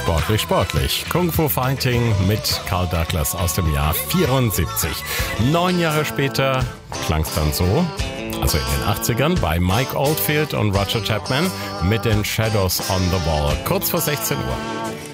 Sportlich, sportlich. Kung Fu Fighting mit Carl Douglas aus dem Jahr 74. 9 Jahre später klang es dann so, also in den 80ern, bei Mike Oldfield und Roger Chapman mit den Shadows on the Wall. Kurz vor 16 Uhr.